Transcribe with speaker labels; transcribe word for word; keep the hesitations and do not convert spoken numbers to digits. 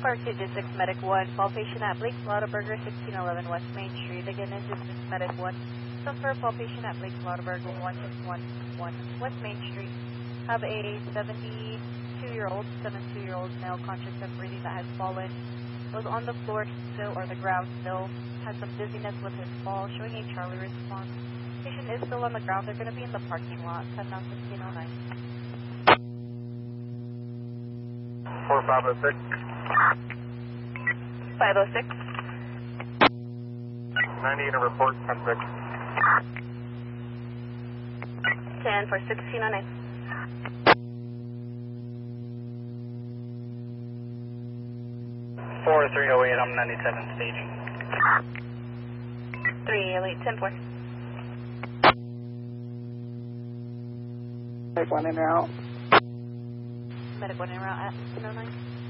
Speaker 1: Park Digit six Medic one, call patient at Blake Lauterberger, sixteen eleven West Main Street. Again, Digit six Medic one, confirm call patient at Blake Lauterberger, one six one one West Main Street. Have a seventy-two-year-old, seventy-two-year-old male conscious and breathing that has fallen. Was on the floor still, or the ground still. Had some dizziness with his fall, showing a Charlie response. Patient is still on the ground. They're going to be in the parking lot, ten down fifteen oh nine.
Speaker 2: four five oh six.
Speaker 1: five oh six.
Speaker 2: ninety unit report, ten six.
Speaker 1: ten for sixteen oh nine.
Speaker 2: four three oh eight, I'm ninety-seven staging.
Speaker 1: three oh eight, ten four.
Speaker 3: Medic one in route.
Speaker 1: Medic one in route at ten oh nine.